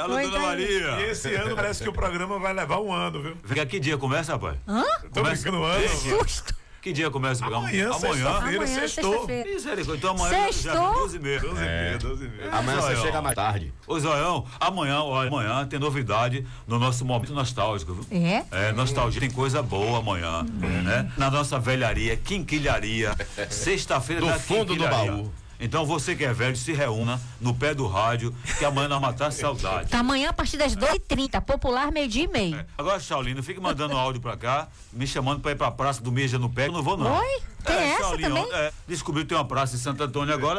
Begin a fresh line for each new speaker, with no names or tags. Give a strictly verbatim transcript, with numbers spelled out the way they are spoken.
Alô, Dona Maria.
E esse ano parece que o programa vai levar um ano, viu?
Fica, que dia começa, rapaz?
Hã?
Tô brincando ano.
Que susto.
Que dia começa o programa?
Amanhã, sexta-feira,
Amanhã,
sextou.
sexta-feira.
Misericórdia. Então amanhã
Sextou?
já doze e meia.
doze e meia, doze e meia.
Amanhã você
Zoião.
chega mais tarde.
Ô Zoião, amanhã, ó, amanhã tem novidade no nosso momento nostálgico, viu?
É?
É, nostalgia, tem coisa boa amanhã, né? Na nossa velharia, quinquilharia, sexta-feira
Do
da
fundo do
quinquilharia.
baú.
Então você que é velho, se reúna no pé do rádio, que amanhã nós matar a saudade.
Tá amanhã a partir das doze e trinta, popular meio-dia e meio.
É. Agora, Shaolin, não fique mandando áudio pra cá, me chamando pra ir pra praça do Mija no Pé, eu não vou não.
Oi? Tem essa
Shaolin,
também?
ó, é, descobriu que tem uma praça em Santo Antônio agora.